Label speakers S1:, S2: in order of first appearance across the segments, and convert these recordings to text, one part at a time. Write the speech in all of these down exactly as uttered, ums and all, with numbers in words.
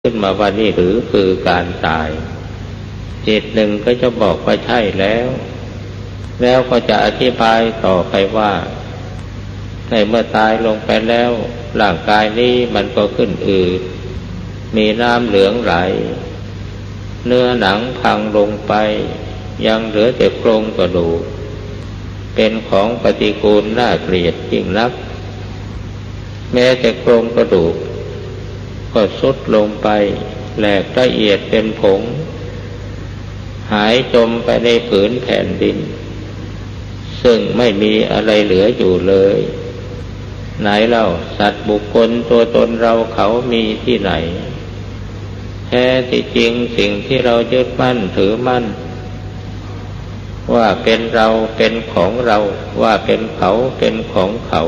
S1: ขึ้นมาว่านี่หรือคือการตายจิตหนึ่งก็จะบอกว่าใช่แล้วแล้วก็จะอธิบายต่อไปว่าในเมื่อตายลงไปแล้วร่างกายนี้มันก็ขึ้นอืดมีน้ำเหลืองไหลเนื้อหนังพังลงไปยังเหลือแต่โครงกระดูกเป็นของปฏิกูลน่าเกลียดยิ่งนักแม้แต่โครงกระดูกก็ทรุดลงไปแหลกละเอียดเป็นผงหายจมไปในผืนแผ่นดินซึ่งไม่มีอะไรเหลืออยู่เลยไหนเล่าสัตว์บุคคลตัวตนเราเขามีที่ไหนแท้ที่จริงสิ่งที่เรายึดมั่นถือมั่นว่าเป็นเราเป็นของเราว่าเป็นเขาเป็นของเขา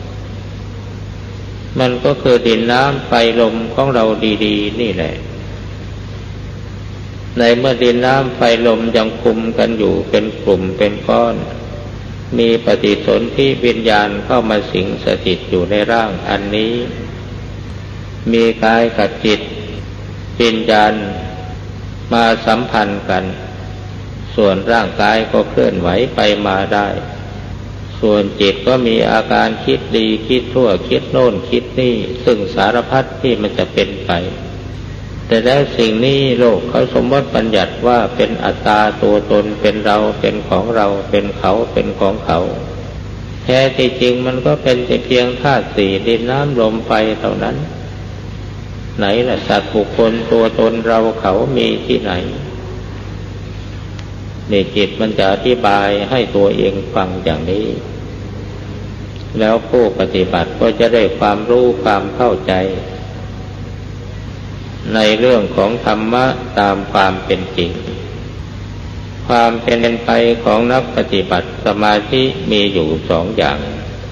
S1: มันก็คือดินน้ำไฟลมของเราดีๆนี่แหละในเมื่อดินน้ำไฟลมยังคุมกันอยู่เป็นกลุ่มเป็นก้อนมีปฏิสนธิวิญญาณเข้ามาสิงสถิตอยู่ในร่างอันนี้มีกายกับจิตวิญญาณมาสัมพันธ์กันส่วนร่างกายก็เคลื่อนไหวไปมาได้ส่วนจิตก็มีอาการคิดดีคิดชั่วคิดโน่นคิดนี่ซึ่งสารพัดที่มันจะเป็นไปแต่แล้วสิ่งนี้โลกเขาสมมติบัญญัติว่าเป็นอัตตาตัวตนเป็นเราเป็นของเราเป็นเขาเป็นของเขาแท้ที่จริงมันก็เป็นแต่เพียงธาตุสี่ดินน้ำลมไฟเท่านั้นไหนล่ะสัตว์บุคคลตัวตนเราเขามีที่ไหนนี่จิตมันจะอธิบายให้ตัวเองฟังอย่างนี้แล้วผู้ปฏิบัติก็จะได้ความรู้ความเข้าใจในเรื่องของธรรมะตามความเป็นจริงความเป็นไปของนักปฏิบัติสมาธิมีอยู่สองอย่าง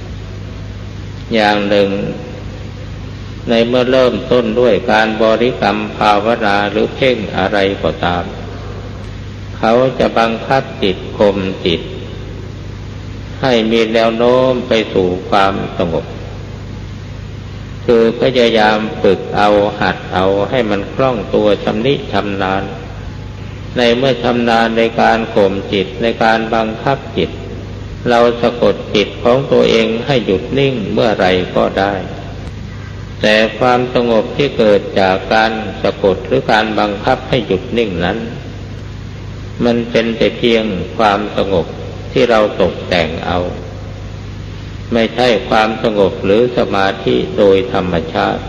S1: อย่างหนึ่งในเมื่อเริ่มต้นด้วยการบริกรรมภาวนาหรือเพ่งอะไรก็ตามเขาจะบังคับจิตข่มจิตให้มีแนวโน้มไปสู่ความสงบคือพยายามฝึกเอาหัดเอาให้มันคล่องตัวชำนิชำนาญในเมื่อชำนาญในการข่มจิตในการบังคับจิตเราสะกดจิตของตัวเองให้หยุดนิ่งเมื่อไรก็ได้แต่ความสงบที่เกิดจากการสะกดหรือการบังคับให้หยุดนิ่งนั้นมันเป็นแต่เพียงความสงบที่เราตกแต่งเอาไม่ใช่ความสงบหรือสมาธิโดยธรรมชาติ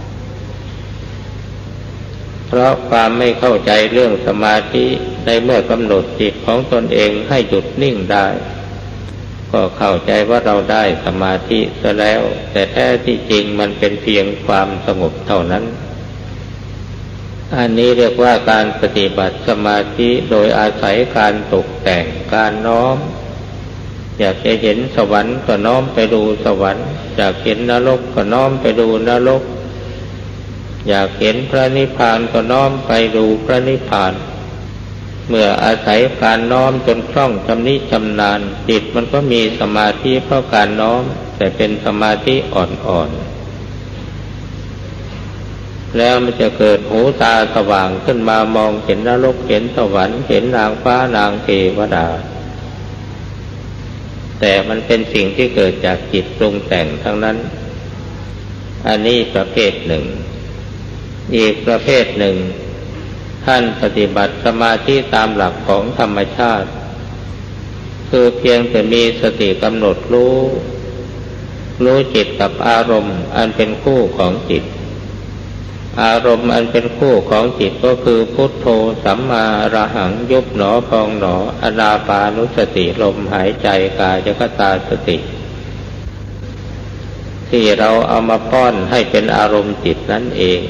S1: เพราะความไม่เข้าใจเรื่องสมาธิในเมื่อกำหนดจิตของตนเองให้หยุดนิ่งได้ก็เข้าใจว่าเราได้สมาธิซะแล้วแต่แท้ที่จริงมันเป็นเพียงความสงบเท่านั้นอันนี้เรียกว่าการปฏิบัติสมาธิโดยอาศัยการตกแต่งการน้อมอยากจะเห็นสวรรค์ก็น้อมไปดูสวรรค์อยากเห็นนรกก็น้อมไปดูนรกอยากเห็นพระนิพพานก็น้อมไปดูพระนิพพานเมื่ออาศัยการน้อมจนคล่องชำนิชำนาญจิตมันก็มีสมาธิเพราะการน้อมแต่เป็นสมาธิอ่อนๆแล้วมันจะเกิดหูตาสว่างขึ้นมามองเห็นนรกเห็นสวรรค์เห็นนางฟ้านางเทวดาแต่มันเป็นสิ่งที่เกิดจากจิตปรุงแต่งทั้งนั้นอันนี้ประเภทหนึ่งอีกประเภทหนึ่งท่านปฏิบัติสมาธิตามหลักของธรรมชาติคือเพียงแต่มีสติกำหนดรู้รู้จิตกับอารมณ์อันเป็นคู่ของจิตอารมณ์อันเป็นคู่ของจิตก็คือพุทโธสัมมาอรหังยุบหนอพองหนออานาปานุสติลมหายใจกายคตาสติที่เราเอามาป้อนให้เป็นอารมณ์จิตนั่นเอง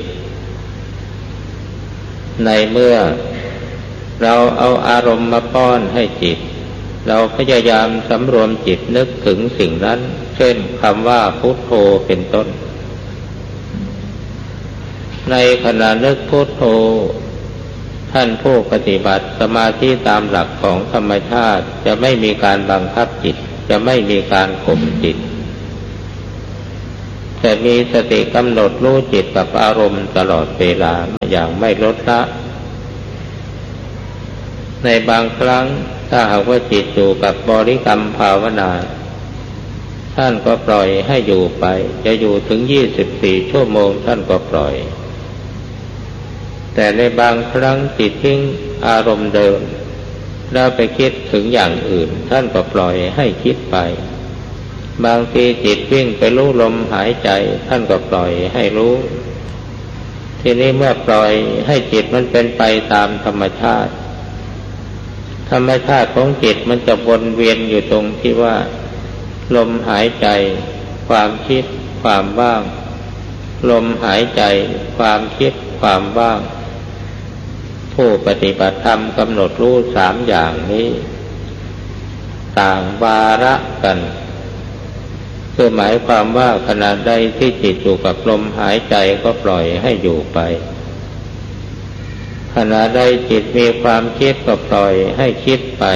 S1: ในเมื่อเราเอาอารมณ์มาป้อนให้จิตเราพยายามสำรวมจิตนึกถึงสิ่งนั้นเช่นคำว่าพุทโธเป็นต้นในขณะนึกพุทโธท่านผู้ปฏิบัติสมาธิตามหลักของธรรมชาติจะไม่มีการบังคับจิตจะไม่มีการข่มจิตแต่มีสติกำหนดรู้จิตกับอารมณ์ตลอดเวลาอย่างไม่ลดละในบางครั้งถ้าหากว่าจิตอยู่กับบริกรรมภาวนาท่านก็ปล่อยให้อยู่ไปจะอยู่ถึงยี่สิบสี่ชั่วโมงท่านก็ปล่อยแต่ในบางครั้งจิตทิ้งอารมณ์เดิมแล้วไปคิดถึงอย่างอื่นท่านก็ปล่อยให้คิดไปบางทีจิตวิ่งไปรู้ลมหายใจท่านก็ปล่อยให้รู้ทีนี้เมื่อปล่อยให้จิตมันเป็นไปตามธรรมชาติธรรมชาติของจิตมันจะวนเวียนอยู่ตรงที่ว่าลมหายใจความคิดความว่างลมหายใจความคิดความว่างผู้ปฏิบัติธรรมกำหนดรู้สามอย่างนี้ต่างวาระกันคือหมายความว่าขณะใดที่จิตอยู่กับลมหายใจก็ปล่อยให้อยู่ไปขณะใดจิตมีความคิดก็ปล่อยให้คิดไป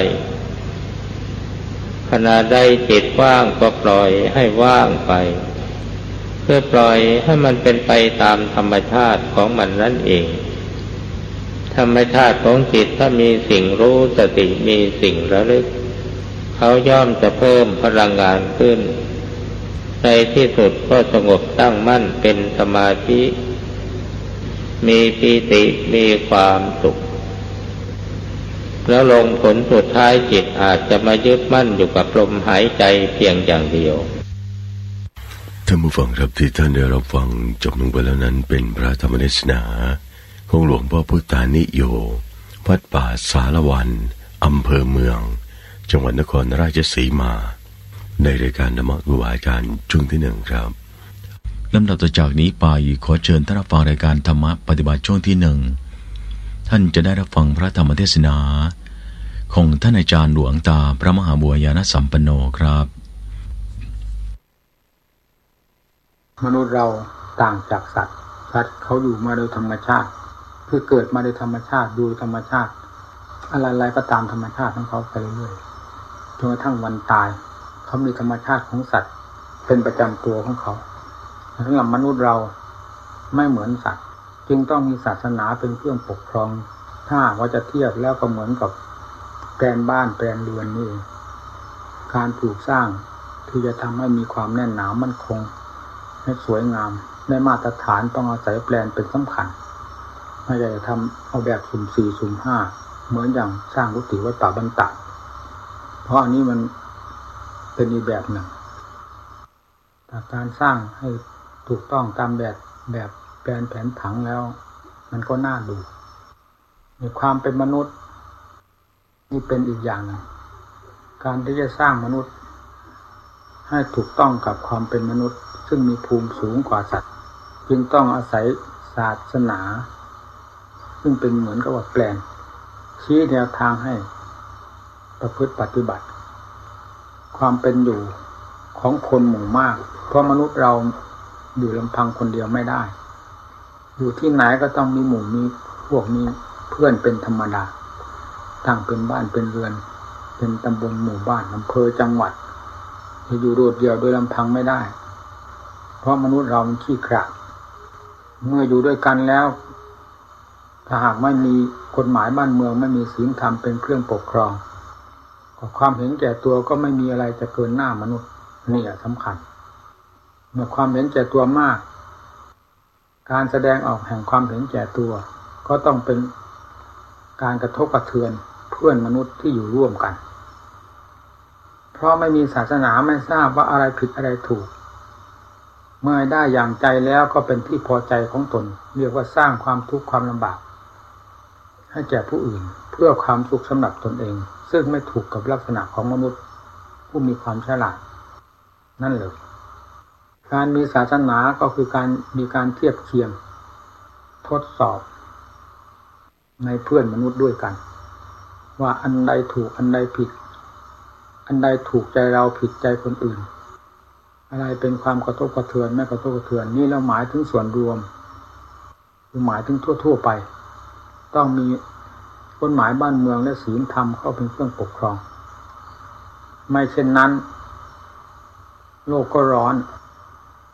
S1: ขณะใดจิตว่างก็ปล่อยให้ว่างไปเพื่อปล่อยให้มันเป็นไปตามธรรมชาติของมันนั่นเองธรรมชาติของจิตถ้ามีสิ่งรู้สติมีสิ่งระลึกเขาย่อมจะเพิ่มพลังงานขึ้นในที่สุดก็สงบตั้งมั่นเป็นสมาธิมีปีติมีความสุขแล้วลงผลสุดท้ายจิตอาจจะมายึดมั่นอยู่กับลมหายใจเพียงอย่างเดียว
S2: ท่านผู้ฟังครับที่ท่านได้รับฟังจบลงไปแล้วนั้นเป็นพระธรรมเทศนาของหลวงพ่อพุทธานิโยวัดป่าสารวันอำเภอเมืองจังหวัดนครราชสีมาในรายการธรรมะวิวาการช่วงที่หนึ่งครับลำดับต่อจากนี้ไปขอเชิญท่านรับฟังรายการธรรมะปฏิบัติช่วงที่หนึ่งท่านจะได้รับฟังพระธรรมเทศนาของท่านอาจารย์หลวงตาพระมหาบัวญาณสัมปันโนครับ
S3: มนุษย์เราต่างจากสัตว์สัตว์เขาอยู่มาโดยธรรมชาติคือเกิดมาโดยธรรมชาติดูธรรมชาติอะไรๆก็ตามธรรมชาติของเขาไปเรื่อยๆจนกระทั่งวันตายเขามีธรรมชาติของสัตว์เป็นประจำตัวของเขาสำหรับมนุษย์เราไม่เหมือนสัตว์จึงต้องมีศาสนาเป็นเครื่องปกครองถ้าว่าจะเทียบแล้วก็เหมือนกับแปลนบ้านแปลนเรือนนี่การปลูกสร้างที่จะทำให้มีความแน่นหนามั่นคงให้สวยงามได้มาตรฐานต้องอาศัยแปลนเป็นสำคัญไม่ใช่จะทำเอาแบบสุ่มสี่สุ่มห้าเหมือนอย่างสร้างกุฏิวัดป่าบรรทัดเพราะอันนี้มันเป็นอีกแบบหนึ่งแต่การสร้างให้ถูกต้องตามแบบแบบแปลนแผนผังแล้วมันก็น่าดูในความเป็นมนุษย์นี่เป็นอีกอย่างหนึ่งการที่จะสร้างมนุษย์ให้ถูกต้องกับความเป็นมนุษย์ซึ่งมีภูมิสูงกว่าสัตว์จึงต้องอาศัยศาสนาซึ่งเป็นเหมือนกับว่าแปลนชี้แนวทางให้ประพฤติปฏิบัติความเป็นอยู่ของคนหมู่มากเพราะมนุษย์เราอยู่ลำพังคนเดียวไม่ได้อยู่ที่ไหนก็ต้องมีหมู่มีพวกมีเพื่อนเป็นธรรมดาตั้งเป็นบ้านเป็นเรือนเป็นตำบลหมู่บ้านอำเภอจังหวัดจะอยู่โดดเดี่ยวโดยลำพังไม่ได้เพราะมนุษย์เรามันขี้ขลาดเมื่ออยู่ด้วยกันแล้วถ้าหากไม่มีกฎหมายบ้านเมืองไม่มีศีลธรรมเป็นเครื่องปกครองความเห็นแก่ตัวก็ไม่มีอะไรจะเกินหน้ามนุษย์นี่แหละสำคัญเมื่อความเห็นแก่ตัวมากการแสดงออกแห่งความเห็นแก่ตัวก็ต้องเป็นการกระทบกระเทือนเพื่อนมนุษย์ที่อยู่ร่วมกันเพราะไม่มีศาสนาไม่ทราบว่าอะไรผิดอะไรถูกเมื่อได้อย่างใจแล้วก็เป็นที่พอใจของตนเรียกว่าสร้างความทุกข์ความลำบากให้แก่ผู้อื่นเพื่อความสุขสำหรับตนเองซึ่งไม่ถูกกับลักษณะของมนุษย์ผู้มีความฉลาดนั่นเลยการมีศาสนาก็คือการมีการเทียบเคียงทดสอบในเพื่อนมนุษย์ด้วยกันว่าอันใดถูกอันใดผิดอันใดถูกใจเราผิดใจคนอื่นอะไรเป็นความกระทบกระเทือนไม่กระทบกระเทือนนี่เราหมายถึงส่วนรวมคือหมายถึงทั่วๆไปต้องมีกฎหมายบ้านเมืองและศีลธรรมเข้าเป็นเครื่องปกครองไม่เช่นนั้นโลกก็ร้อน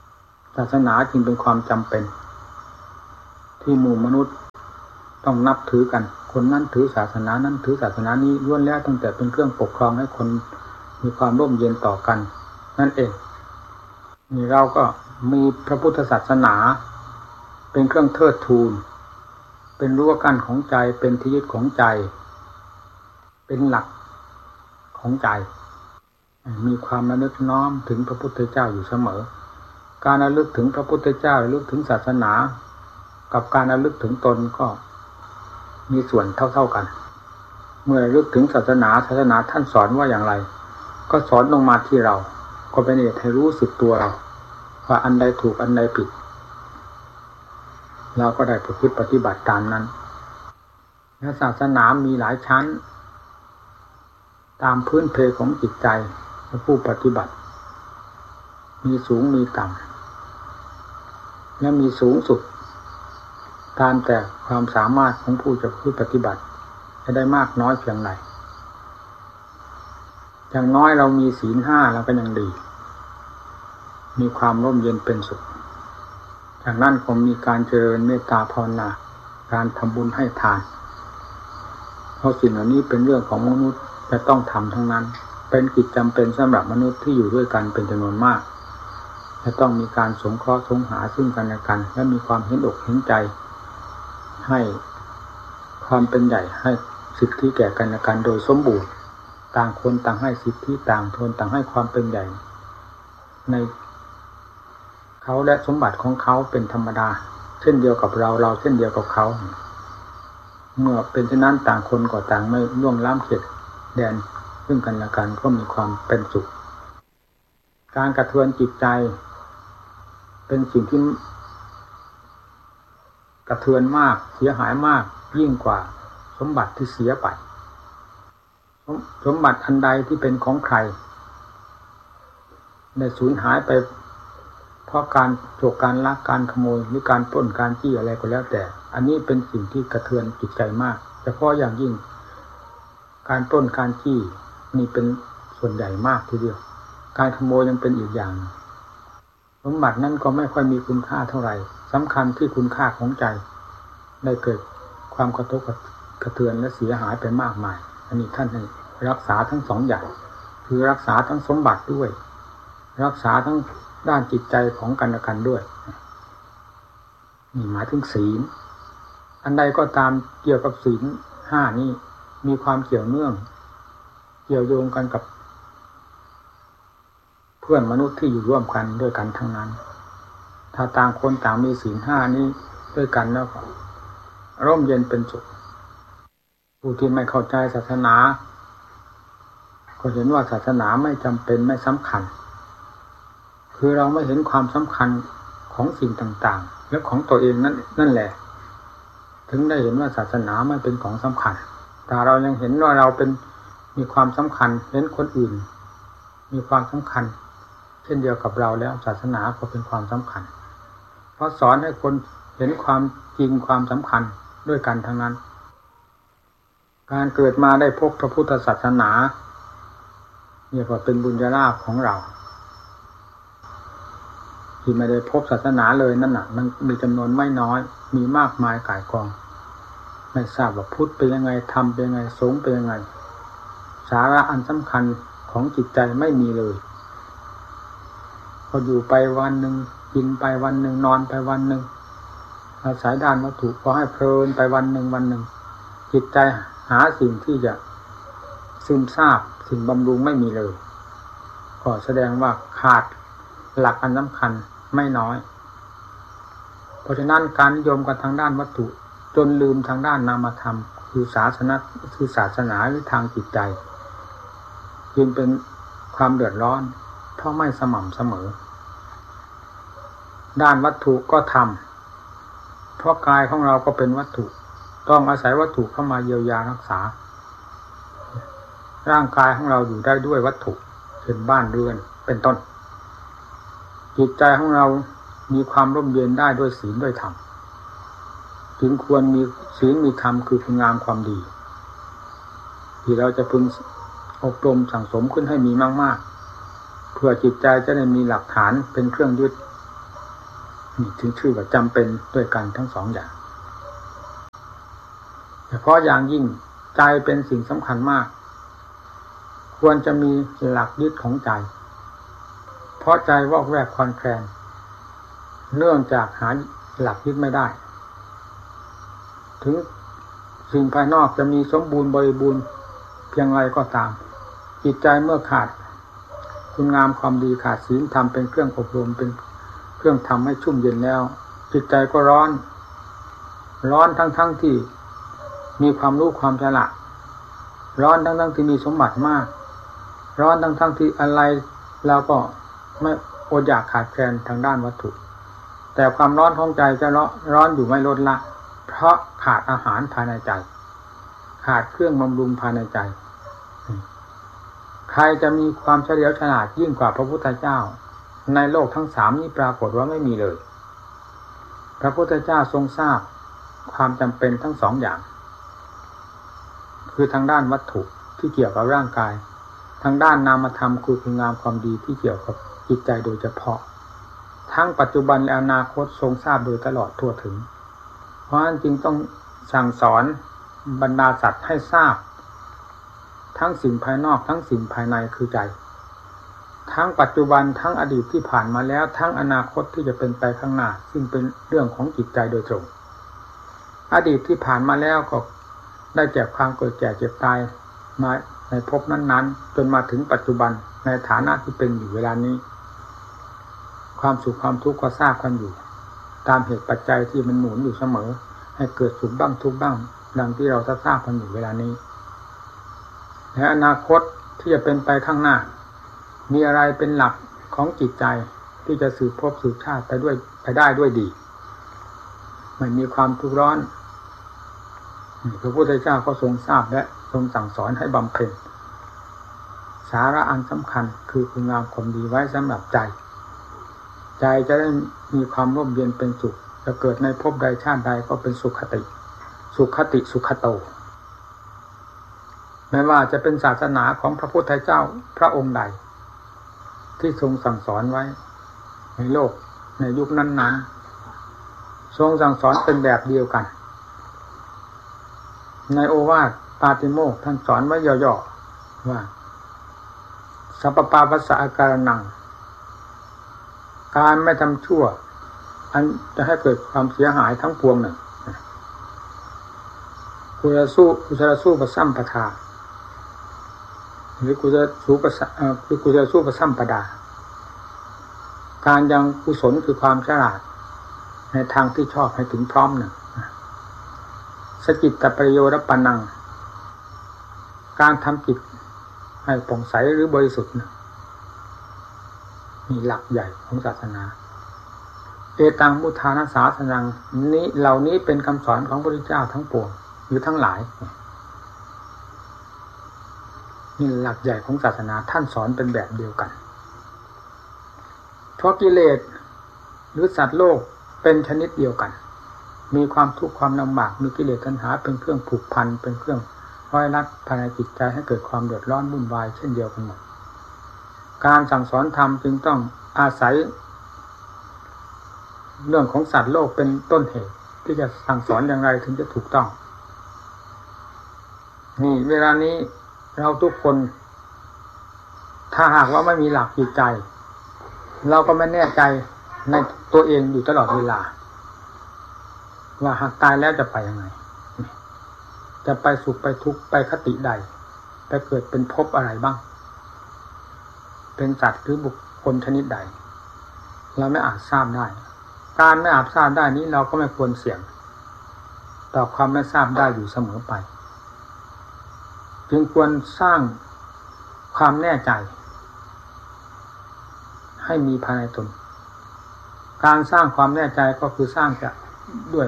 S3: ศาสนาจึงเป็นความจำเป็นที่หมู่มนุษย์ต้องนับถือกันคนนั้นถือศาสนานั้นถือศาสนานี้ล้วนแล้วตั้งแต่เป็นเครื่องปกครองให้คนมีความร่มเย็นต่อกันนั่นเองนี่เราก็มีพระพุทธศาสนาเป็นเครื่องเทิดทูนเป็นรั้วกั้นของใจเป็นที่ยึดของใจเป็นหลักของใจมีความระลึกน้อมถึงพระพุทธเจ้าอยู่เสมอการระลึกถึงพระพุทธเจ้าระลึกถึงศาสนากับการระลึกถึงตนก็มีส่วนเท่าๆกันเมื่อระลึกถึงศาสนาศาสนาท่านสอนว่าอย่างไรก็สอนลงมาที่เราก็เป็นเหตุให้รู้สึกตัวเราว่าอันใดถูกอันใดผิดเราก็ได้ประพฤติปฏิบัติตามนั้นและศาสนามีหลายชั้นตามพื้นเพของจิตใจผู้ปฏิบัติมีสูงมีต่ำและมีสูงสุดตามแต่ความสามารถของผู้จะผู้ปฏิบัติจะได้มากน้อยเพียงไรอย่างน้อยเรามีศีลห้าเราก็ยังดีมีความร่มเย็นเป็นสุขจากนั้นผมมีการเจริญเมตตาภาวนาการทำบุญให้ทานเพราะสิ่งเหล่านี้เป็นเรื่องของมนุษย์จะต้องทำทั้งนั้นเป็นกิจจำเป็นสำหรับมนุษย์ที่อยู่ด้วยกันเป็นจำนวนมากจะต้องมีการสงเคราะห์สงหาซึ่งกันและกันและมีความเห็นอกเห็นใจให้ความเป็นใหญ่ให้สิทธิแก่กันและกันโดยสมบูรณ์ต่างคนต่างให้สิทธิต่างทนต่างให้ความเป็นใหญ่ในเขาและสมบัติของเขาเป็นธรรมดาเช่นเดียวกับเราเราเช่นเดียวกับเขาเมื่อเป็นเช่นนั้นต่างคนก็ต่างไม่ล่วงล้ำเขตแดนซึ่งกันและกันก็มีความเป็นสุขการกระเทือนจิตใจเป็นสิ่งที่กระเทือนมากเสียหายมากยิ่งกว่าสมบัติที่เสียไปสมบัติอันใดที่เป็นของใครได้สูญหายไปเพราะการโจรการลักการขโมยหรือการปล้นการจี้อะไรก็แล้วแต่อันนี้เป็นสิ่งที่กระเทือนจิตใจมากเฉพาะอย่างยิ่งการปล้นการจี้นี่เป็นส่วนใหญ่มากทีเดียวการขโมยยังเป็นอีกอย่างสมบัตินั้นก็ไม่ค่อยมีคุณค่าเท่าไหร่สำคัญที่คุณค่าของใจได้เกิดความกระทบกระเทือนและเสียหายไปมากมายอันนี้ท่านให้รักษาทั้งสองอย่างคือรักษาทั้งสมบัติด้วยรักษาทั้งด้านจิตใจของกันและกันด้วยนี่หมายถึงศีลอันใดก็ตามเกี่ยวกับศีลห้านี้มีความเกี่ยวเนื่องเกี่ยวโยงกันกับเพื่อนมนุษย์ที่อยู่ร่วมกันด้วยกันทั้งนั้นถ้าต่างคนต่างมีศีลห้านี้ด้วยกันแล้วก็ร่มเย็นเป็นสุขผู้ที่ไม่เข้าใจศาสนาก็เห็นว่าศาสนาไม่จำเป็นไม่สำคัญคือเราไม่เห็นความสำคัญของสิ่งต่างๆและของตัวเองนั่นนั่นแหละถึงได้เห็นว่าศาสนาไม่เป็นของสำคัญแต่เรายังเห็นว่าเราเป็นมีความสำคัญเห็นคนอื่นมีความสำคัญเช่นเดียวกับเราแล้วศาสนาก็เป็นความสำคัญเพราะสอนให้คนเห็นความจริงความสำคัญด้วยกันทั้งนั้นการเกิดมาได้พบพระพุทธศาสนาเนี่ยก็เป็นบุญญาลาภของเราที่ไม่ได้พบศาสนาเลยนั่นน่ะมันมีจำนวนไม่น้อยมีมากมายก่ายกองไม่ทราบว่าพุทธเป็นยังไงธรรมเป็นยังไงสงฆ์เป็นยังไงสาระอันสำคัญของจิตใจไม่มีเลยพออยู่ไปวันหนึ่งกินไปวันหนึ่งนอนไปวันหนึ่งอาศัยด้านวัตถุพอให้เพลินไปวันหนึ่งวันหนึ่งจิตใจหาสิ่งที่จะซึมซาบสิ่งบำรุงไม่มีเลยก็แสดงว่าขาดหลักอันสำคัญไม่น้อยเพราะฉะนั้นการนิยมกันทางด้านวัตถุจนลืมทางด้านนามธรรมคือศาสนาคือศาสนาหรือทางจิตใจจึงเป็นความเดือดร้อนเพราะไม่สม่ำเสมอด้านวัตถุก็ทำเพราะกายของเราก็เป็นวัตถุต้องอาศัยวัตถุเข้ามาเยียวยารักษาร่างกายของเราอยู่ได้ด้วยวัตถุเช่นบ้านเรือนเป็นต้นจิตใจของเรามีความร่มเย็นได้ด้วยศีลด้วยธรรมถึงควรมีศีลมีธรรมคือคุณงามความดีที่เราจะพึงอบรมสั่งสมขึ้นให้มีมากๆเพื่อจิตใจจะได้มีหลักฐานเป็นเครื่องยึดนี่ถึงชื่อว่าจำเป็นด้วยกันทั้งสองอย่างเฉพาะอย่างยิ่งใจเป็นสิ่งสำคัญมากควรจะมีหลักยึดของใจเพราะใจวอกแวกคลอนแคลนเนื่องจากหาหลักยึดไม่ได้ถึงสิ่งภายนอกจะมีสมบูรณ์บริบูรณ์เพียงไรก็ตามจิตใจเมื่อขาดคุณงามความดีขาดศีลธรรมเป็นเครื่องอบรมเป็นเครื่องทำให้ชุ่มเย็นแล้วจิตใจก็ร้อนร้อนทั้งๆ ท, ที่มีความรู้ความฉลาดร้อนทั้งๆ ที่มีสมบัติมากร้อนทั้งๆ ที่อะไรเราก็ไม่อดอยากขาดแคลนทางด้านวัตถุแต่ความร้อนของใจจะร้อนอยู่ไม่ลดละเพราะขาดอาหารภายในใจขาดเครื่องบำรุงภายในใจใครจะมีความเฉลียวฉลาดยิ่งกว่าพระพุทธเจ้าในโลกทั้งสามนี้ปรากฏว่าไม่มีเลยพระพุทธเจ้าทรงทราบความจำเป็นทั้งสองอย่างคือทางด้านวัตถุที่เกี่ยวกับร่างกายทางด้านนามธรรมคือคุณงามความดีที่เกี่ยวกับจิตใจโดยเฉพาะทั้งปัจจุบันและอนาคตทรงทราบโดยตลอดทั่วถึงเพราะฉะนั้นจึงต้องสั่งสอนบรรดาสัตว์ให้ทราบทั้งสิ่งภายนอกทั้งสิ่งภายในคือใจทั้งปัจจุบันทั้งอดีตที่ผ่านมาแล้วทั้งอนาคตที่จะเป็นไปข้างหน้าซึ่งเป็นเรื่องของจิตใจโดยตรงอดีตที่ผ่านมาแล้วก็ได้แก่ความเกิดแก่เจ็บตายมาในภพนั้นๆจนมาถึงปัจจุบันในฐานะที่เป็นอยู่เวลานี้ความสุขความทุกข์ก็ทราบกันอยู่ตามเหตุปัจจัยที่มันหมุนอยู่เสมอให้เกิดสุขบ้างทุกข์บ้างดังที่เราทราบกันอยู่เวลานี้และอนาคตที่จะเป็นไปข้างหน้ามีอะไรเป็นหลักของจิตใจที่จะสืบภพสืบชาติไปด้วยไปได้ด้วยดีไม่มีความทุกข์ร้อนพระพุทธเจ้าก็ทรงทราบและทรงสั่งสอนให้บำเพ็ญสาระอันสำคัญคือคุณงามความดีไว้สำหรับใจใจจะได้มีความร่มเย็นเป็นสุขจะเกิดในภพใดชาติใดก็เป็นสุขคติสุขคติสุขโตไม่ว่าจะเป็นศาสนาของพระพุทธเจ้าพระองค์ใดที่ทรงสั่งสอนไว้ในโลกในยุคนั้นๆทรงสั่งสอนเป็นแบบเดียวกันในโอวาทปาติโมกข์ท่านสอนไว้ย่อๆว่าสัพพปาปัสสะอาการนังการไม่ทำชั่วอันจะให้เกิดความเสียหายทั้งปวงหนึ่งกุศลสู้กุศลสู้ปสัมปทาหรือกุศลสู้ปสัมคือกุศลสู้ปสัมปดาการยังกุศลคือความฉลาดในทางที่ชอบให้ถึงพร้อมหนึ่งสจิตตประโยชน์ปนังการทำจิตให้ผ่องใสหรือบริสุทธิ์มีหลักใหญ่ของศาสนาเอตังมุทานาสาสนังนี้เหล่านี้เป็นคำสอนของพระพุทธเจ้าทั้งปวงหรือทั้งหลายนี่หลักใหญ่ของศาสนาท่านสอนเป็นแบบเดียวกันเพราะกิเลสหรือสัตว์โลกเป็นชนิดเดียวกันมีความทุกข์ความลำบากมีกิเลสตัณหาเป็นเครื่องผูกพันเป็นเครื่องร้อยรัดภายในจิตใจให้เกิดความเดือดร้อนวุ่นวายเช่นเดียวกันหมดการสั่งสอนธรรมจึงต้องอาศัยเรื่องของสัตว์โลกเป็นต้นเหตุที่จะสั่งสอนอย่างไรถึงจะถูกต้องนี่เวลานี้เราทุกคนถ้าหากว่าไม่มีหลักจิตใจเราก็ไม่แน่ใจในตัวเองอยู่ตลอดเวลาว่าหากตายแล้วจะไปยังไงจะไปสุขไปทุกข์ไปคติใดไปเกิดเป็นภพอะไรบ้างเป็นสัตว์หรือบุคคลชนิดใดเราไม่อาจทราบได้การไม่อาจทราบได้นี้เราก็ไม่ควรเสี่ยงต่อความไม่ทราบได้อยู่เสมอไปจึงควรสร้างความแน่ใจให้มีภายในตนการสร้างความแน่ใจก็คือสร้างจะด้วย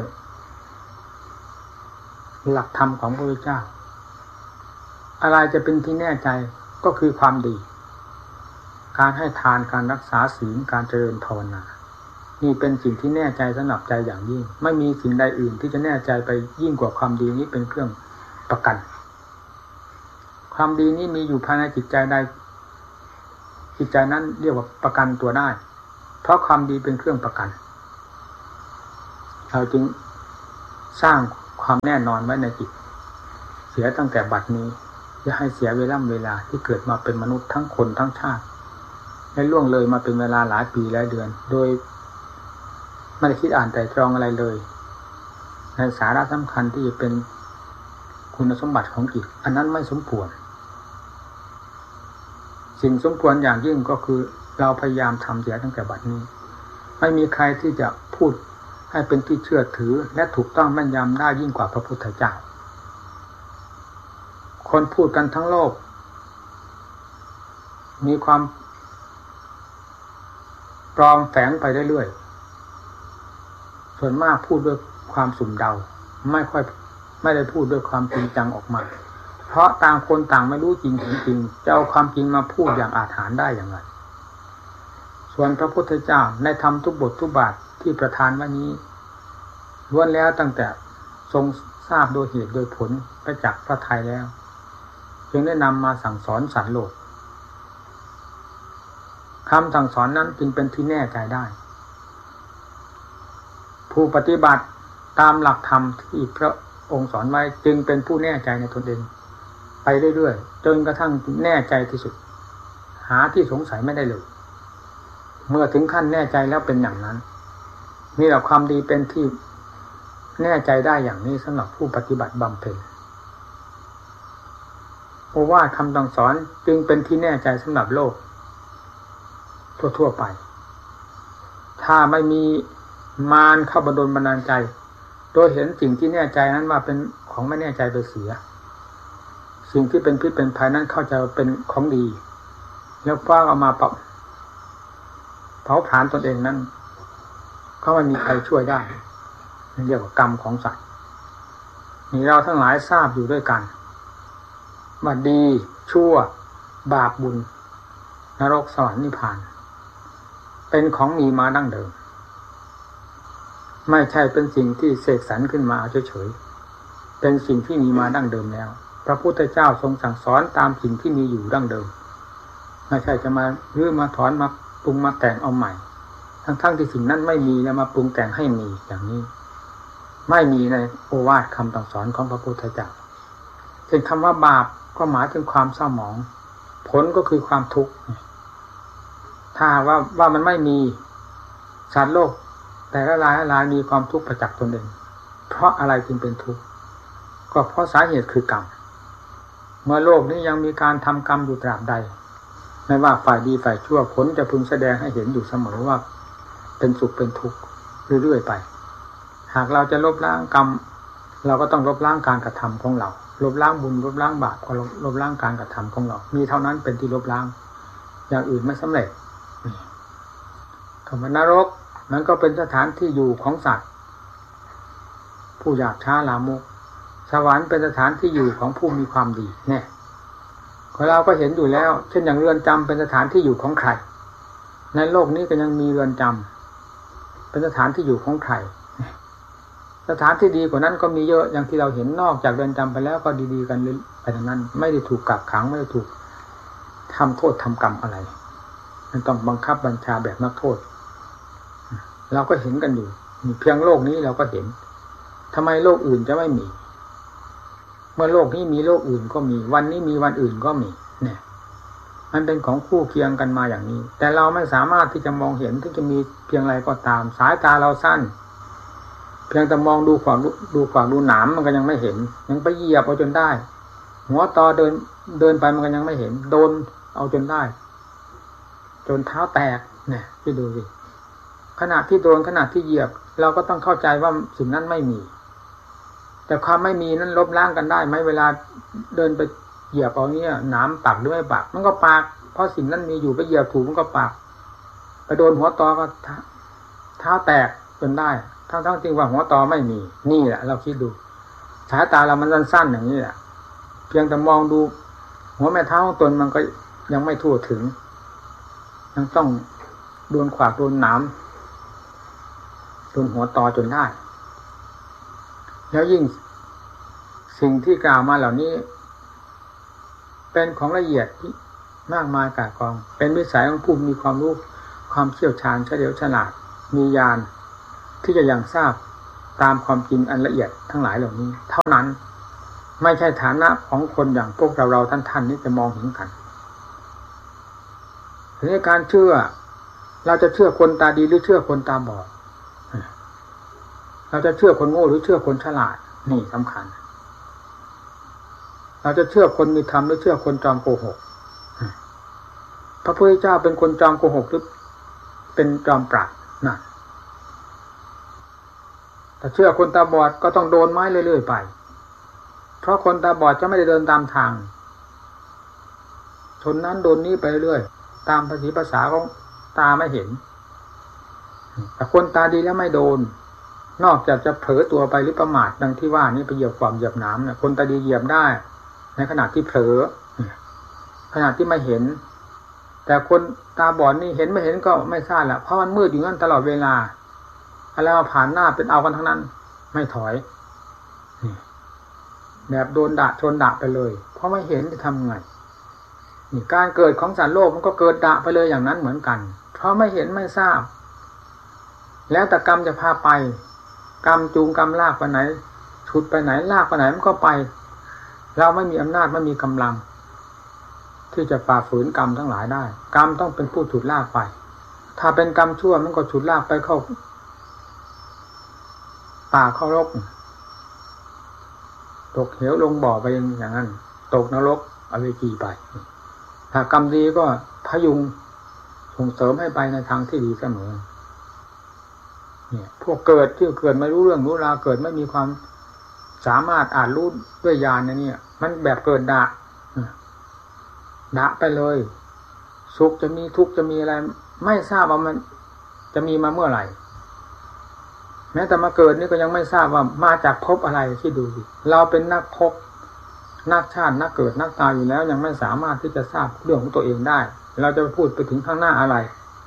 S3: หลักธรรมของพระพุทธเจ้าอะไรจะเป็นที่แน่ใจก็คือความดีการให้ทานการรักษาศีลการเจริญภาวนานี่เป็นสิ่งที่แน่ใจสำหรับใจอย่างยิ่งไม่มีสิ่งใดอื่นที่จะแน่ใจไปยิ่งกว่าความดีนี้เป็นเครื่องประกันความดีนี้มีอยู่ภายในจิตใจใดจิตใจนั้นเรียกว่าประกันตัวได้เพราะความดีเป็นเครื่องประกันเราจึงสร้างความแน่นอนไว้ในจิตเสียตั้งแต่บัดนี้อย่าให้เสียเวลาเวลาที่เกิดมาเป็นมนุษย์ทั้งคนทั้งชาติให้ล่วงเลยมาเป็นเวลาหลายปีหลายเดือนโดยไม่ได้คิดอ่านไตร่ตรองอะไรเลยในสาระสำคัญที่จะเป็นคุณสมบัติของจิตอันนั้นไม่สมควรสิ่งสมควรอย่างยิ่งก็คือเราพยายามทำเสียตั้งแต่บัดนี้ไม่มีใครที่จะพูดให้เป็นที่เชื่อถือและถูกต้องแม่นยำได้ยิ่งกว่าพระพุทธเจ้าคนพูดกันทั้งโลกมีความปลอมแฝงไปเรื่อยๆส่วนมากพูดด้วยความสุ่มเดาไม่ค่อยไม่ได้พูดด้วยความจริงจังออกมาเพราะต่างคนต่างไม่รู้จริงเห็นจริงจะเอาความจริงมาพูดอย่างอาถรรพ์ได้อย่างไรส่วนพระพุทธเจ้าในธรรมทุกบททุกบาทที่ประทานวันนี้ล้วนแล้วตั้งแต่ทรงทราบโดยเหตุโดยผลไปจากพระทัยแล้วจึงได้นำมาสั่งสอนสัตว์โลกคำสั่งสอนนั้นจึงเป็นที่แน่ใจได้ผู้ปฏิบัติตามหลักธรรมที่พระองค์สอนไว้จึงเป็นผู้แน่ใจในตนเองไปเรื่อยๆจนกระทั่งแน่ใจที่สุดหาที่สงสัยไม่ได้เลยเมื่อถึงขั้นแน่ใจแล้วเป็นอย่างนั้นนี่แหละความดีเป็นที่แน่ใจได้อย่างนี้สำหรับผู้ปฏิบัติบำเพ็ญโอวาทคำสั่งสอนจึงเป็นที่แน่ใจสำหรับโลกทั่วๆไปถ้าไม่มีมารเข้าบันดลบันดาลใจโดยเห็นสิ่งที่แน่ใจนั้นว่าเป็นของไม่แน่ใจไปเสียสิ่งที่เป็นพิษเป็นภัยนั้นเข้าใจว่าเป็นของดีแล้วฟ้าเอามาเผาเผาผลาญตนเองนั้นก็ไม่มีใครช่วยได้เรียกว่ากรรมของสัตว์นี่เราทั้งหลายทราบอยู่ด้วยกันว่าดีชั่วบาปบุญนรกสวรรค์นิพพานเป็นของมีมาดั้งเดิมไม่ใช่เป็นสิ่งที่เสกสรรขึ้นมาเฉยๆเป็นสิ่งที่มีมาดั้งเดิมแล้วพระพุทธเจ้าทรงสั่งสอนตามสิ่งที่มีอยู่ดั้งเดิมไม่ใช่จะมารื้อมาถอนมาปรุงมาแต่งเอาใหม่ทั้งๆที่สิ่งนั้นไม่มีแล้วมาปรุงแต่งให้มีอย่างนี้ไม่มีในโอวาทคำสั่งสอนของพระพุทธเจ้าเช่นคำว่าบาปก็หมายถึงความเศร้าหมองผลก็คือความทุกข์ถ้าว่าว่ามันไม่มีสัตว์โลกแต่ละรายละรายมีความทุกข์ประจักษ์ตนเองเพราะอะไรจึงเป็นทุกข์ก็เพราะสาเหตุคือกรรมเมื่อโลกนี้ยังมีการทำกรรมอยู่ตราบใดไม่ว่าฝ่ายดีฝ่ายชั่วผลจะพึงแสดงให้เห็นอยู่เสมอว่าเป็นสุขเป็นทุกข์เรื่อยๆไปหากเราจะลบล้างกรรมเราก็ต้องลบล้างการกระทำของเราลบล้างบุญลบล้างบาปก็ลบล้างการกระทำของเรามีเท่านั้นเป็นที่ลบล้างอย่างอื่นไม่สำเร็จคำว่านรกมันก็เป็นสถานที่อยู่ของสัตว์ผู้หยาบช้าลามกสวรรค์เป็นสถานที่อยู่ของผู้มีความดีเนี่ยเราก็เห็นอยู่แล้วเช่นอย่างเรือนจำเป็นสถานที่อยู่ของใครในโลกนี้ก็ยังมีเรือนจำเป็นสถานที่อยู่ของใครสถานที่ดีกว่านั้นก็มีเยอะอย่างที่เราเห็นนอกจากเรือนจำไปแล้วก็ดีๆกันไปทั้งนั้นไม่ได้ถูกกักขังไม่ได้ถูกทำโทษทำกรรมอะไรมันต้องบังคับบัญชาแบบนักโทษเราก็เห็นกันอยู่เพียงโลกนี้เราก็เห็นทำไมโลกอื่นจะไม่มีเมื่อโลกนี้มีโลกอื่นก็มีวันนี้มีวันอื่นก็มีเนี่ยมันเป็นของคู่เคียงกันมาอย่างนี้แต่เราไม่สามารถที่จะมองเห็นที่จะมีเพียงไรก็ตามสายตาเราสั้นเพียงแต่มองดูขวางดูขวางดูหนามมันก็ยังไม่เห็นยังไปเหยียบเอาจนได้หัวตอเดินเดินไปมันก็ยังไม่เห็นโดนเอาจนได้จนเท้าแตกเนี่ยพี่ดูสิขณะที่โดนขณะที่เหยียบเราก็ต้องเข้าใจว่าสิ่งนั้นไม่มีแต่ความไม่มีนั้นลบล้างกันได้ไหมเวลาเดินไปเหยียบเอาเนี่ยหนามปักหรือไม่ปักมันก็ปักเพราะสิ่งนั้นมีอยู่ไปเหยียบถูกมันก็ปักไปโดนหัวตอก็เท้าแตกจนได้ทั้งๆจริงว่าหัวตอไม่มีนี่แหละเราคิดดูสายตาเรามันสั้นๆอย่างนี้แหละเพียงแต่มองดูหัวแม่เท้าของตนมันก็ยังไม่ทั่วถึงยังต้องโดนขวากโดนหนามโดนหัวตอจนได้แล้วยิ่งสิ่งที่กล่าวมาเหล่านี้เป็นของละเอียดมากมายกาจกองเป็นวิสัยของผู้มีความรู้ความเชี่ยวชาญเฉลียวฉลาดมีญาณที่จะยังทราบตามความจริงอันละเอียดทั้งหลายเหล่านี้เท่านั้นไม่ใช่ฐานะของคนอย่างพวกเราเราท่านท่านนี้จะมองเห็นกันทีนี้การเชื่อเราจะเชื่อคนตาดีหรือเชื่อคนตาบอดเราจะเชื่อคนโง่หรือเชื่อคนฉลาดนี่สำคัญเราจะเชื่อคนมีธรรมหรือเชื่อคนจอมโกหกพระพุทธเจ้าเป็นคนจอมโกหกหรือเป็นจอมปราชญ์นั่นถ้าเชื่อคนตาบอดก็ต้องโดนไม้เรื่อยๆไปเพราะคนตาบอดจะไม่ได้เดินตามทางชนนั้นโดนนี้ไปเรื่อยตามภาษีภาษาของตาไม่เห็นแต่คนตาดีแล้วไม่โดนนอกจากจะเผลอตัวไปหรือประมาทดังที่ว่านี่ไปเหยียบความเหยียบน้ำเนี่ยคนตาดีเหยียบได้ในขณะที่เผลอขณะที่ไม่เห็นแต่คนตาบอดนี่เห็นไม่เห็นก็ไม่ทราบแหละเพราะมันมืดอยู่นั่นตลอดเวลาอะไรมาผ่านหน้าเป็นเอากันทั้งนั้นไม่ถอยแบบโดนด่าชนด่าไปเลยเพราะไม่เห็นจะทำไงนี่การเกิดของสัตว์โลกมันก็เกิดด่าไปเลยอย่างนั้นเหมือนกันเพราะไม่เห็นไม่ทราบแล้วแต่กรรมจะพาไปกรรมจูงกรรมลากไปไหนฉุดไปไหนลากไปไหนมันก็ไปเราไม่มีอำนาจไม่มีกำลังที่จะฝ่าฝืนกรรมทั้งหลายได้กรรมต้องเป็นผู้ฉุดลากไปถ้าเป็นกรรมชั่วมันก็ฉุดลากไปเข้าป่าเข้ารกตกเหวลงบ่อไปอย่างนั้นตกนรกอเวจีไปถ้ากรรมดีก็พยุงส่งเสริมให้ไปในทางที่ดีเสมอเนี่ยพวกเกิดที่เกิดไม่รู้เรื่องรู้ราวเกิดไม่มีความสามารถอ่านรู้ด้วยญาณนะเนี่ยมันแบบเกิดดะดะไปเลยสุขจะมีทุกข์จะมีอะไรไม่ทราบว่ามันจะมีมาเมื่อไหร่แม้แต่มาเกิดนี่ก็ยังไม่ทราบว่ามาจากภพอะไรที่ดูสิเราเป็นนักภพนักชาตินักเกิดนักตายอยู่แล้วยังไม่สามารถที่จะทราบเรื่องของตัวเองได้เราจะพูดไปถึงข้างหน้าอะไร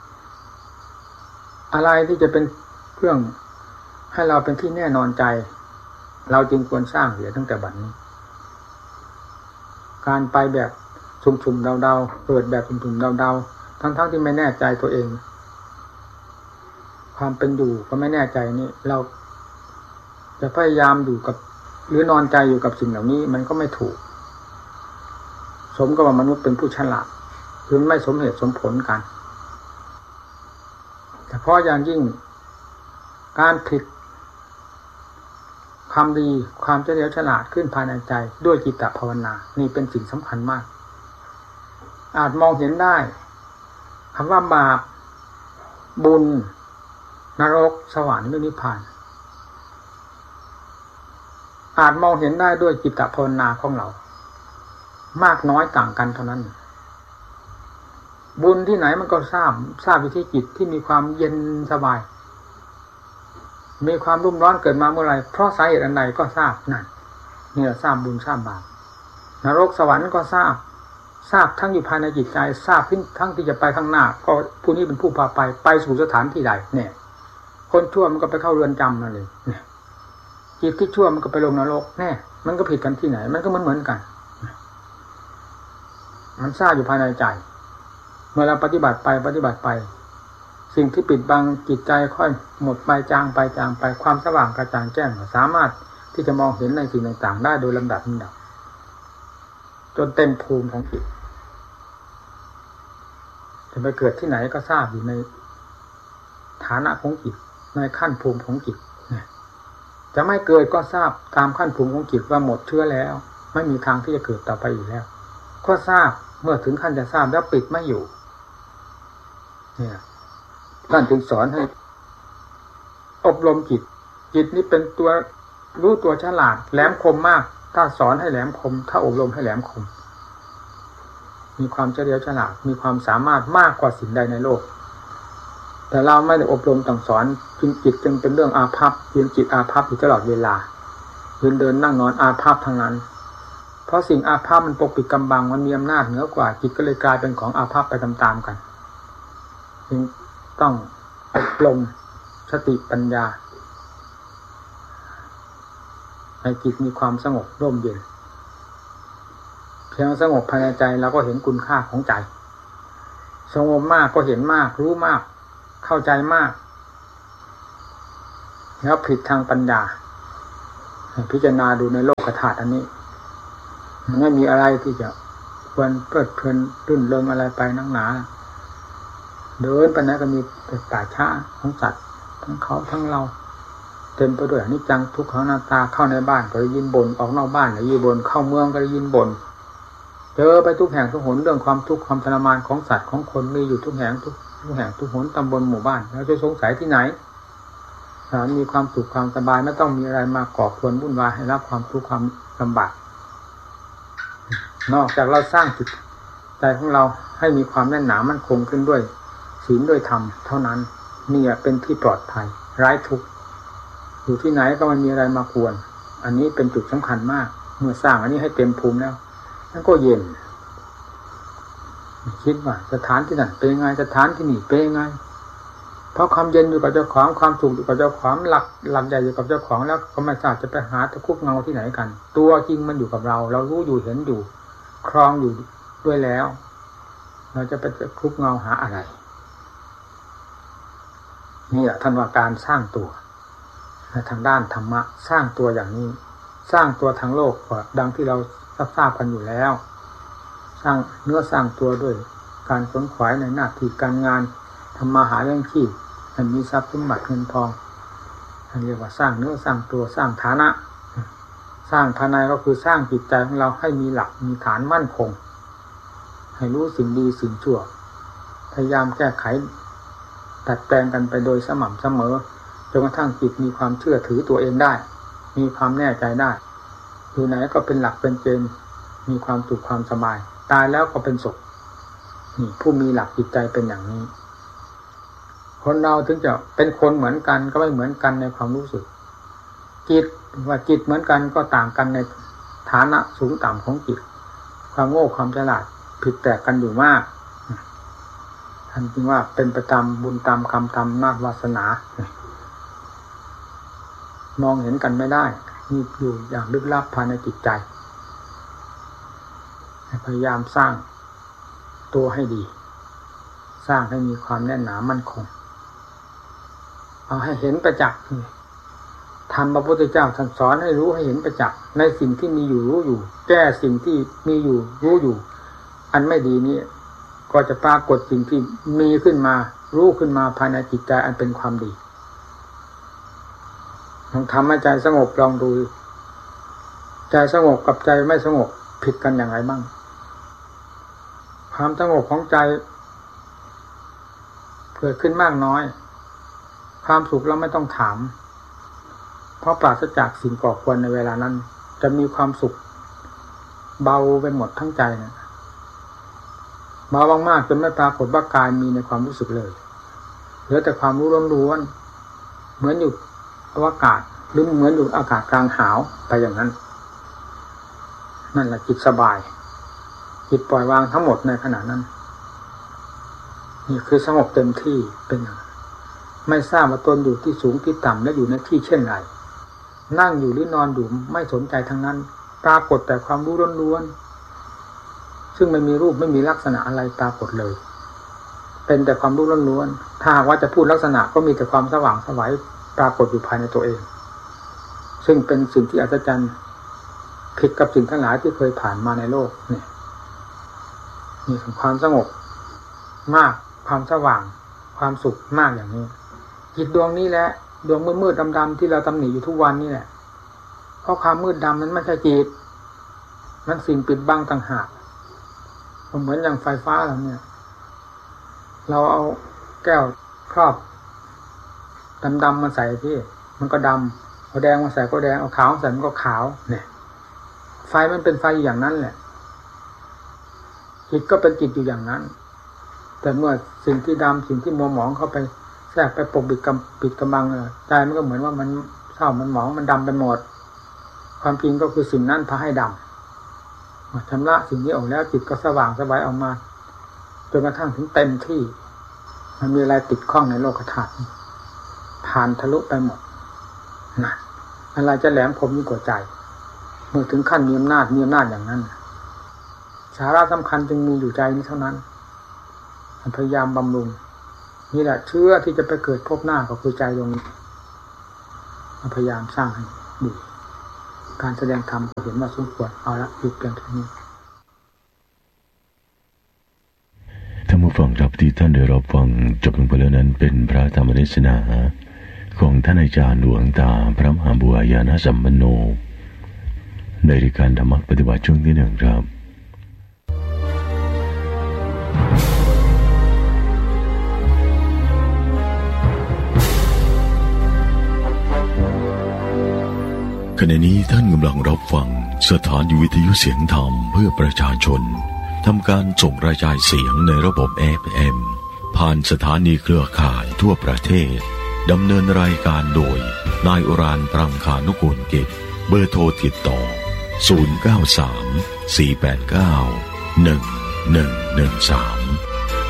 S3: อะไรที่จะเป็นเครื่องให้เราเป็นที่แน่นอนใจเราจึงควรสร้างเสียตั้งแต่บัดนี้การไปแบบชุมๆเดาๆเกิดแบบชุมๆเดาๆทั้งๆที่ไม่แน่ใจตัวเองความเป็นอยู่ก็ไม่แน่ใจนี่เราจะพยายามอยู่กับหรือนอนใจอยู่กับสิ่งเหล่านี้มันก็ไม่ถูกสมกับว่ามนุษย์เป็นผู้ฉลาดคือไม่สมเหตุสมผลกันแต่เพราะอย่างยิ่งการผิดความดีความเฉลียวฉลาดขึ้นภายในใจด้วยจิตตภาวนานี่เป็นสิ่งสำคัญมากอาจมองเห็นได้คำว่าบาปบุญนรกสวรรค์นิพพานอาจมองเห็นได้ด้วยจิตตภาวนาของเรามากน้อยต่างกันเท่านั้นบุญที่ไหนมันก็ทราบทราบอยู่ที่จิตที่มีความเย็นสบายมีความรุ่มร้อนเกิดมาเมื่อไรเพราะสาเหตุอันใดก็ทราบนั่นนี่เราทราบบุญทราบบาปนรกสวรรค์ก็ทราบทราบทั้งอยู่ภายในจิตใจทราบทั้งที่จะไปข้างหน้าก็ผู้นี้เป็นผู้พาไปไปสู่สถานที่ใดเนี่ยคนชั่วมันก็ไปเข้าเรือนจำนั่นเลยเนี่ยจิตที่ชั่วมันก็ไปลงนรกแน่มันก็ผิดกันที่ไหนมันก็เหมือนเหมือนกันมันทราบอยู่ภายในใจเมื่อเราปฏิบัติไปปฏิบัติไปสิ่งที่ปิดบังจิตใจค่อยหมดไปจางไปจางไปความสว่างกระจ่างแจ้งสามารถที่จะมองเห็นในสิ่งต่างๆได้โดยลำดับลำดับจนเต็มภูมิของจิตจะไปเกิดที่ไหนก็ทราบอยู่ในฐานะของจิตในขั้นภูมิของจิตจะไม่เกิดก็ทราบตามขั้นภูมิของจิตว่าหมดเชื้อแล้วไม่มีทางที่จะเกิดต่อไปอีกแล้วก็ทราบเมื่อถึงขั้นจะทราบแล้วปิดไม่อยู่เนี่ยท่านจึงสอนให้อบรมจิตจิตนี้เป็นตัวรู้ตัวฉลาดแหลมคมมากถ้าสอนให้แหลมคมถ้าอบรมให้แหลมคมมีความเฉลียวฉลาดมีความสามารถมากกว่าสิ่งใดในโลกแต่เราไม่ได้อบรมสั่งสอนจึงจิตจึงเป็นเรื่องอาภัพเพียงจิตอาภัพอยู่ตลอดเวลายืนเดินนั่งนอนอาภัพทั้งนั้นเพราะสิ่งอาภัพมันปกปิดกำบังมันมีอำนาจเหนือกว่าจิตก็เลยกลายเป็นของอาภัพไปตามๆกันจึงต้องอบรมสติปัญญาให้จิตมีความสงบร่มเย็นเพียงสงบภายในใจเราก็เห็นคุณค่าของใจสงบมากก็เห็นมากรู้มากเข้าใจมากแล้วผิดทางปัญญาพิจารณาดูในโลกธาตุอันนี้มันไม่มีอะไรที่จะควรเพลิดเพลินรื่นเริงอะไรไปนักหนาเดินไปไหนก็มีแต่ป่าช้าของสัตว์ทั้งเขาทั้งเราเต็มไปด้วยอนิจจังทุกขังอนัตตาเข้าในบ้านก็ได้ยินบ่นออกนอกบ้านก็ได้ยินบ่นเข้าเมืองก็ได้ยินบ่นเจอไปทุกแห่งทุกหนเรื่องความทุกข์ความทรมานของสัตว์ของคนมีอยู่ทุกแห่งทุกทุกแห่งทุกหนตำบลหมู่บ้านแล้วจะสงสัยที่ไหนถ้ามีความสุขความสบายไม่ต้องมีอะไรมาก่อควรวุ่นวายให้รับความทุกข์ความลำบากนอกจากเราสร้างจิตใจของเราให้มีความแน่นหนามั่นคงขึ้นด้วยศีลด้วยธรรมเท่านั้นนี่เป็นที่ปลอดภัยไร้ทุกข์อยู่ที่ไหนก็ไม่มีอะไรมากวนอันนี้เป็นจุดสำคัญมากเมื่อสร้างอันนี้ให้เต็มภูมิแล้วนั่นก็เย็นคิดว่าสถานที่นั่นเป็นไงสถานที่นี่เป็นไงเพราะความเย็นอยู่กับเจ้าของความสุขอยู่กับเจ้าของหลักหลักใหญ่อยู่กับเจ้าของแล้วก็ไม่ทราบจะไปหาตะคุบเงาที่ไหนกันตัวจริงมันอยู่กับเราเรารู้อยู่เห็นอยู่ครองอยู่ด้วยแล้วเราจะไปตะคุบเงาหาอะไรนี่แหละท่านว่าการสร้างตัวทางด้านธรรมะสร้างตัวอย่างนี้สร้างตัวทางโลกก็ดังที่เราทราบกันอยู่แล้วสร้างเนื้อสร้างตัวด้วยการขวนขวายในหน้าที่การงานทำมาหาเลี้ยงชีพให้มีทรัพย์สมบัติเงินทองท่านเรียกว่าสร้างเนื้อสร้างตัวสร้างฐานะสร้างภายในก็คือสร้างจิตใจของเราให้มีหลักมีฐานมั่นคงให้รู้สิ่งดีสิ่งชั่วพยายามแก้ไขตัดแปลงกันไปโดยสม่ำเสมอจนกระทั่งจิตมีความเชื่อถือตัวเองได้มีความแน่ใจได้อยู่ไหนก็เป็นหลักเป็นเกณฑ์มีความสุขความสบายตายแล้วก็เป็นสุขนี่ผู้มีหลักจิตใจเป็นอย่างนี้คนเราถึงจะเป็นคนเหมือนกันก็ไม่เหมือนกันในความรู้สึกจิตว่าจิตเหมือนกันก็ต่างกันในฐานะสูงต่ำของจิตความโง่ความฉลาดผิดแตกกันอยู่มากท่านจึงว่าเป็นไปตามบุญตามกรรมตามอำนาจวาสนามองเห็นกันไม่ได้มีอยู่อย่างลึกลับภายในจิตใจพยายามสร้างตัวให้ดีสร้างให้มีความแน่นหนามั่นคงเอาให้เห็นประจักษ์ธรรมพระพุทธเจ้าท่านสอนให้รู้ให้เห็นประจักษ์ในสิ่งที่มีอยู่รู้อยู่แก้สิ่งที่มีอยู่รู้อยู่อันไม่ดีนี้ก็จะปรากฏสิ่งที่มีขึ้นมารู้ขึ้นมาภายในจิตใจอันเป็นความดีลองทำให้ใจสงบลองดูใจสงบกับใจไม่สงบผิดกันอย่างไรบ้างความสงบของใจเกิดขึ้นมากน้อยความสุขเราไม่ต้องถามเพราะปราศจากสิ่งก่อควรในเวลานั้นจะมีความสุขเบาไปหมดทั้งใจนะเบามากๆจนไม่ปรากฏว่ากายมีในความรู้สึกเลยเหลือแต่ความรู้ล้วนๆเหมือนอยู่อวกาศหรือเหมือนอยู่อากาศกลางหาวไปอย่างนั้นนั่นแหละจิตสบายจิตปล่อยวางทั้งหมดในขณะนั้นนี่คือสงบเต็มที่เป็นอย่างไม่ทราบว่าตนอยู่ที่สูงที่ต่ำและอยู่ในที่เช่นไรนั่งอยู่หรือนอนอยู่ไม่สนใจทั้งนั้นปรากฏแต่ความรู้ล้วนๆซึ่งไม่มีรูปไม่มีลักษณะอะไรปรากฏเลยเป็นแต่ความรู้ล้วนๆถ้าว่าจะพูดลักษณะก็มีแต่ความสว่างไสวปรากฏอยู่ภายในตัวเองซึ่งเป็นสิ่งที่อัศจรรย์ผิดกับสิ่งทั้งหลายที่เคยผ่านมาในโลกนี่นี่คือความสงบมากความสว่างความสุขมากอย่างนี้จิตดวงนี้แหละดวงมืดๆดำๆที่เราตำหนิอยู่ทุกวันนี่แหละเพราะความมืดดำนั้นไม่ใช่จิตมันสิ่งปิดบังต่างหากเหมือนอย่างไฟฟ้าเราเนี่ยเราเอาแก้วครอบดำๆมาใส่ที่มันก็ดำเอาแดงมาใส่ก็แดงเอาขาวใส่มันก็ขาวเนี่ยไฟมันเป็นไฟอย่างนั้นแหละจิตก็เป็นจิตอยู่อย่างนั้นแต่เมื่อสิ่งที่ดำสิ่งที่มัวหมองเข้าไปแทรกไปปกปิดกำปิดกำบังใจมันก็เหมือนว่ามันเศร้ามันหมองมันดำไปหมดความจริงก็คือสิ่งนั้นพาให้ดำชำระสิ่งนี้ออกแล้วจิตก็สว่างสบายออกมาจนกระทั่งถึงเต็มที่มันมีอะไรติดข้องในโลกธาตุผ่านทะลุไปหมดนะอะไรจะแหลมคมยิ่งกว่าใจเมื่อถึงขั้นมีอำนาจมีอำนาจอย่างนั้นสาระสำคัญจึงมีอยู่ใจนี้เท่านั้นพยายามบำรุงนี่แหละเชื่อที่จะไปเกิดพบหน้าก็คือใจดวงนี้พยายามสร้างให้ดีการแสดงธรรมก็เห็นว่าสมควรเอาละหยุดเพียงเท่านี้
S2: ท่านผู้ฟังครับที่ท่านได้รับฟังจบลงไปแล้วนั้นเป็นพระธรรมเทศนาของท่านอาจารย์หลวงตาพระมหาบัวยานสัมปันโนในรายการธรรมะปฏิบัติช่วงที่หนึ่งครับขณะนี้ท่านกำลังรับฟังสถานีวิทยุเสียงธรรมเพื่อประชาชนทำการส่งกระจายเสียงในระบบ เอฟ เอ็ม ผ่านสถานีเครือข่ายทั่วประเทศดำเนินรายการโดยนายอุรานปรังคานุกูลกิจเบอร์โทรติดต่อศูนย์ เก้า สาม สี่ แปด เก้า หนึ่ง หนึ่ง หนึ่ง สาม